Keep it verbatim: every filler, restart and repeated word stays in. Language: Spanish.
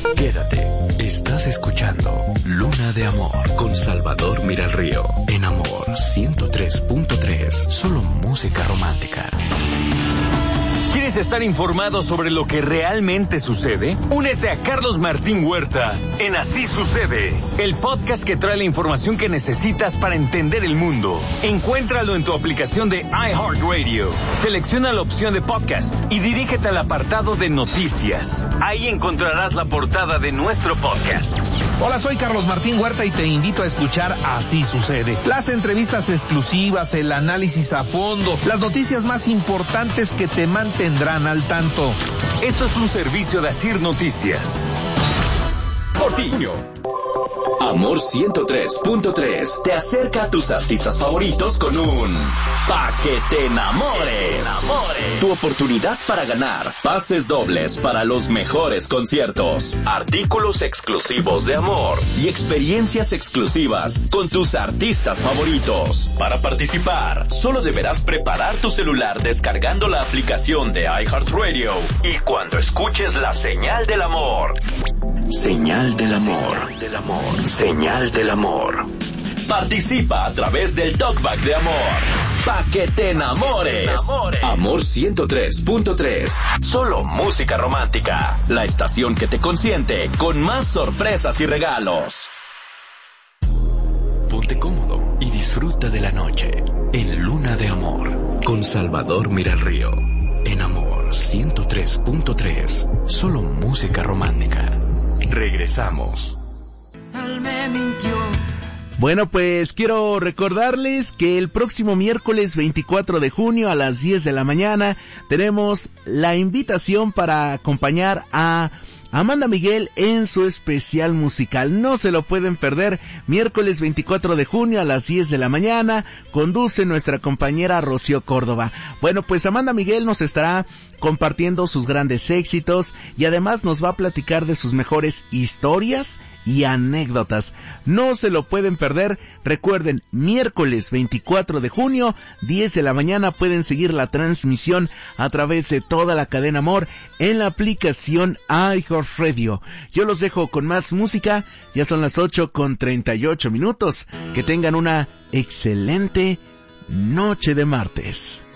Quédate, estás escuchando Luna de Amor con Salvador Miralrío en Amor ciento tres punto tres, solo música romántica. ¿Quieres estar informado sobre lo que realmente sucede? Únete a Carlos Martín Huerta en Así Sucede, el podcast que trae la información que necesitas para entender el mundo. Encuéntralo en tu aplicación de iHeartRadio. Selecciona la opción de podcast y dirígete al apartado de noticias. Ahí encontrarás la portada de nuestro podcast. Hola, soy Carlos Martín Huerta y te invito a escuchar Así Sucede. Las entrevistas exclusivas, el análisis a fondo, las noticias más importantes que te mantendrán al tanto. Esto es un servicio de Asir Noticias. Portiño. Amor ciento tres punto tres te acerca a tus artistas favoritos con un Pa' que te enamores. Tu oportunidad para ganar pases dobles para los mejores conciertos, artículos exclusivos de Amor y experiencias exclusivas con tus artistas favoritos. Para participar, solo deberás preparar tu celular descargando la aplicación de iHeartRadio y cuando escuches la señal del amor. Señal del amor. Señal del amor. Señal del amor. Participa a través del talkback de Amor. Pa' que te enamores. Amor ciento tres punto tres. Solo música romántica. La estación que te consiente con más sorpresas y regalos. Ponte cómodo y disfruta de la noche en Luna de Amor con Salvador Miralrío. En Amor ciento tres punto tres. Solo música romántica. Regresamos. Él me mintió. Bueno, pues quiero recordarles que el próximo miércoles veinticuatro de junio a las diez de la mañana tenemos la invitación para acompañar a Amanda Miguel en su especial musical. No se lo pueden perder. Miércoles veinticuatro de junio a las diez de la mañana conduce nuestra compañera Rocío Córdoba. Bueno, pues Amanda Miguel nos estará compartiendo sus grandes éxitos y además nos va a platicar de sus mejores historias y anécdotas. No se lo pueden perder. Recuerden, miércoles veinticuatro de junio, diez de la mañana, pueden seguir la transmisión a través de toda la cadena Amor en la aplicación iHeartRadio. Yo los dejo con más música. Ya son las ocho con treinta y ocho minutos. Que tengan una excelente noche de martes.